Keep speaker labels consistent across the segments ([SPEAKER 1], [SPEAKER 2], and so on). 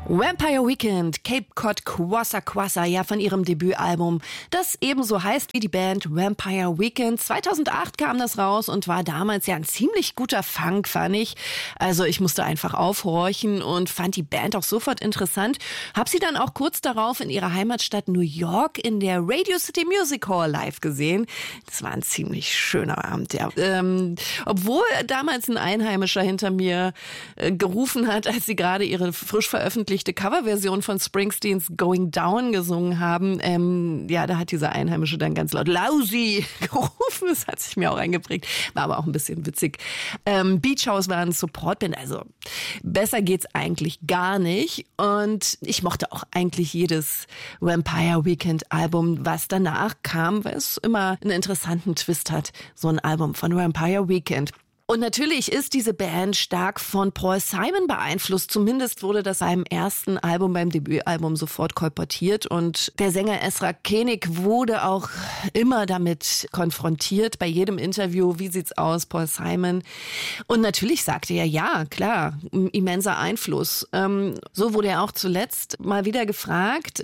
[SPEAKER 1] Vampire Weekend, Cape Cod Kwassa Kwassa, ja, von ihrem Debütalbum, das ebenso heißt wie die Band Vampire Weekend. 2008 kam das raus und war damals ja ein ziemlich guter Funk, fand ich. Also ich musste einfach aufhorchen und fand die Band auch sofort interessant. Hab sie dann auch kurz darauf in ihrer Heimatstadt New York in der Radio City Music Hall live gesehen. Das war ein ziemlich schöner Abend, ja. Obwohl damals ein Einheimischer hinter mir gerufen hat, als sie gerade ihre frisch veröffentlichte Coverversion von Springsteens Going Down gesungen haben. Ja, da hat dieser Einheimische dann ganz laut Lousy gerufen. Das hat sich mir auch eingeprägt. War aber auch ein bisschen witzig. Beach House war ein Supportband. Also besser geht's eigentlich gar nicht. Und ich mochte auch eigentlich jedes Vampire Weekend Album, was danach kam, weil es immer einen interessanten Twist hat. So ein Album von Vampire Weekend. Und natürlich ist diese Band stark von Paul Simon beeinflusst. Zumindest wurde das beim ersten Album, beim Debütalbum sofort kolportiert. Und der Sänger Ezra Koenig wurde auch immer damit konfrontiert, bei jedem Interview, wie sieht's aus, Paul Simon. Und natürlich sagte er, ja, klar, immenser Einfluss. So wurde er auch zuletzt mal wieder gefragt.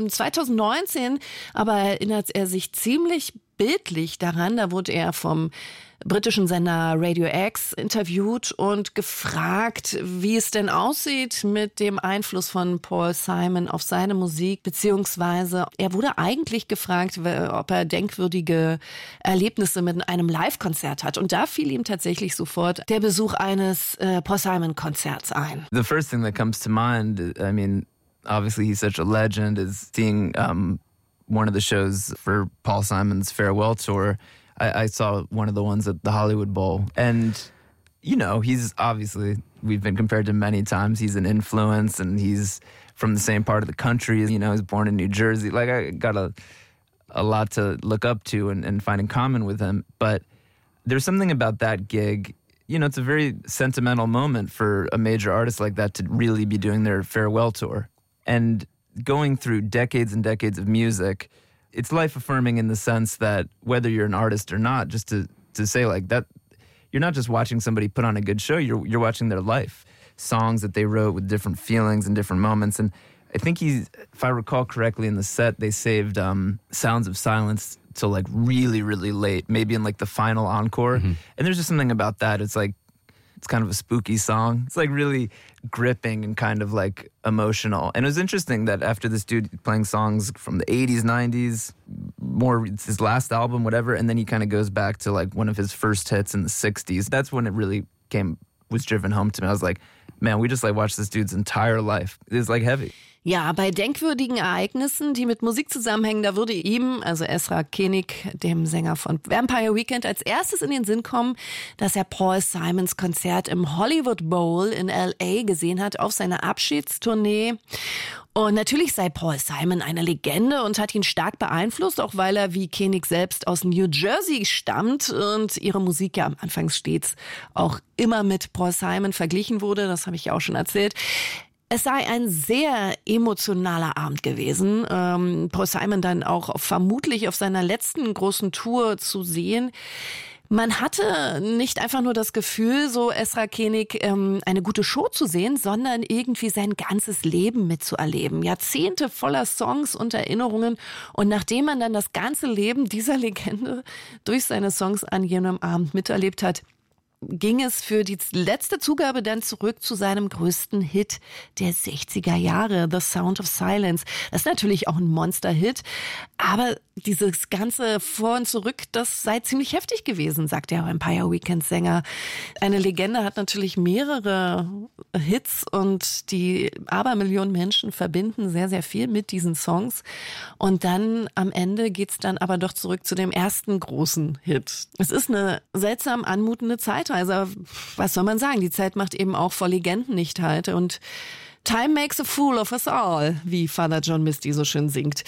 [SPEAKER 1] 2019 aber erinnert er sich ziemlich bildlich daran. Da wurde er vom britischen Sender Radio X interviewt und gefragt, wie es denn aussieht mit dem Einfluss von Paul Simon auf seine Musik, beziehungsweise er wurde eigentlich gefragt, ob er denkwürdige Erlebnisse mit einem Live-Konzert hat. Und da fiel ihm tatsächlich sofort der Besuch eines Paul Simon-Konzerts ein.
[SPEAKER 2] The first thing that comes to mind, I mean, obviously he's such a legend, is seeing one of the shows for Paul Simon's farewell tour. I saw one of the ones at the Hollywood Bowl. And, you know, he's obviously, we've been compared to many times. He's an influence and he's from the same part of the country. You know, he's born in New Jersey. Like, I got a lot to look up to and find in common with him. But there's something about that gig. You know, it's a very sentimental moment for a major artist like that to really be doing their farewell tour. And going through decades and decades of music, it's life-affirming in the sense that whether you're an artist or not, just to say like that, you're not just watching somebody put on a good show, you're watching their life. Songs that they wrote with different feelings and different moments. And I think if I recall correctly in the set, they saved Sounds of Silence till like really, really late, maybe in like the final encore. Mm-hmm. And there's just something about that. It's like, it's kind of a spooky song. It's like really gripping and kind of like emotional. And it was interesting that after this dude playing songs from the 80s, 90s, more it's his last album, whatever, and then he kind of goes back to like one of his first hits in the 60s. That's when it really was driven home to me. I was like, man, we just like watched this dude's entire life. It's like heavy.
[SPEAKER 1] Ja, bei denkwürdigen Ereignissen, die mit Musik zusammenhängen, da würde ihm, also Ezra Koenig, dem Sänger von Vampire Weekend, als erstes in den Sinn kommen, dass er Paul Simons Konzert im Hollywood Bowl in L.A. gesehen hat auf seiner Abschiedstournee. Und natürlich sei Paul Simon eine Legende und hat ihn stark beeinflusst, auch weil er wie Koenig selbst aus New Jersey stammt und ihre Musik ja am Anfang stets auch immer mit Paul Simon verglichen wurde. Das habe ich ja auch schon erzählt. Es sei ein sehr emotionaler Abend gewesen. Paul Simon dann auch vermutlich auf seiner letzten großen Tour zu sehen. Man hatte nicht einfach nur das Gefühl, so Ezra Koenig, eine gute Show zu sehen, sondern irgendwie sein ganzes Leben mitzuerleben. Jahrzehnte voller Songs und Erinnerungen. Und nachdem man dann das ganze Leben dieser Legende durch seine Songs an jenem Abend miterlebt hat, ging es für die letzte Zugabe dann zurück zu seinem größten Hit der 60er Jahre, The Sound of Silence. Das ist natürlich auch ein Monster-Hit, aber dieses ganze Vor und Zurück, das sei ziemlich heftig gewesen, sagt der Vampire Weekend-Sänger. Eine Legende hat natürlich mehrere Hits und die Abermillionen Menschen verbinden sehr, sehr viel mit diesen Songs. Und dann am Ende geht's dann aber doch zurück zu dem ersten großen Hit. Es ist eine seltsam anmutende Zeitreise. Was soll man sagen? Die Zeit macht eben auch vor Legenden nicht halt. Und Time makes a fool of us all, wie Father John Misty so schön singt.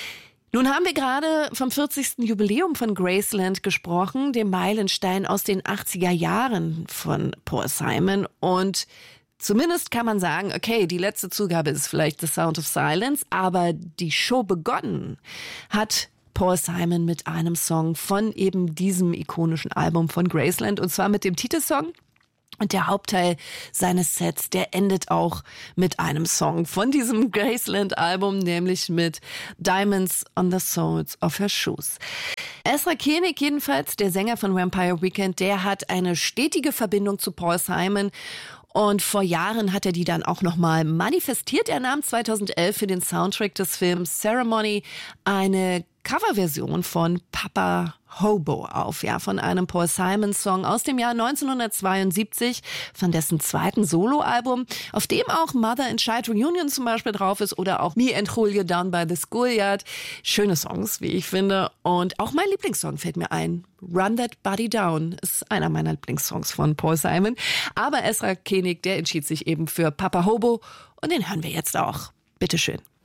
[SPEAKER 1] Nun haben wir gerade vom 40. Jubiläum von Graceland gesprochen, dem Meilenstein aus den 80er Jahren von Paul Simon. Und zumindest kann man sagen, okay, die letzte Zugabe ist vielleicht The Sound of Silence, aber die Show begonnen hat Paul Simon mit einem Song von eben diesem ikonischen Album von Graceland, und zwar mit dem Titelsong Und der Hauptteil seines Sets, der endet auch mit einem Song von diesem Graceland-Album, nämlich mit Diamonds on the Soles of Her Shoes. Ezra Koenig jedenfalls, der Sänger von Vampire Weekend, der hat eine stetige Verbindung zu Paul Simon. Und vor Jahren hat er die dann auch nochmal manifestiert. Er nahm 2011 für den Soundtrack des Films Ceremony eine Coverversion von Papa Hobo auf, ja, von einem Paul Simon-Song aus dem Jahr 1972, von dessen zweiten Soloalbum, auf dem auch Mother and Child Reunion zum Beispiel drauf ist oder auch Me and Julia Down by the Schoolyard. Schöne Songs, wie ich finde. Und auch mein Lieblingssong fällt mir ein. Run That Body Down ist einer meiner Lieblingssongs von Paul Simon. Aber Ezra Koenig, der entschied sich eben für Papa Hobo und den hören wir jetzt auch. Bitteschön.